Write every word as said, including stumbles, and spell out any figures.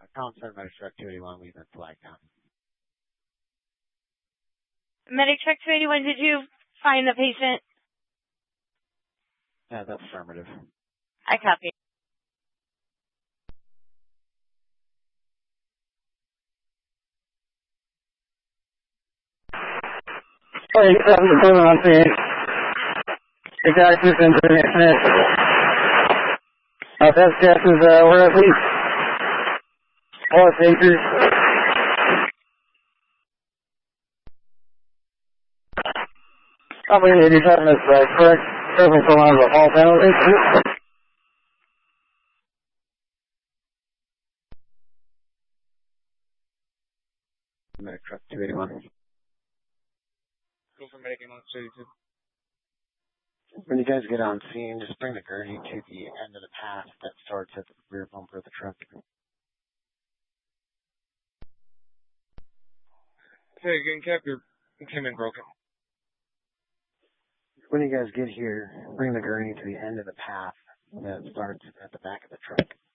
Column seven, Medic Truck two eighty-one, we've been flagged down. Medic Truck two eighty-one, did you find the patient? Yeah, that's affirmative. I copy. Hey, seven to seven on scene. Exactly, within three minutes. Our best guess is, uh, we're at least four pages. Probably eighty-seven is, uh, correct. Serving for one of the fall penalties. Medic Truck two eighty-one. Go for Medic one thirty-two. When you guys get on scene, just bring the gurney to the end of the path that starts at the rear bumper of the truck. Hey, again, Cap, your containment broken. When you guys get here, bring the gurney to the end of the path that starts at the back of the truck.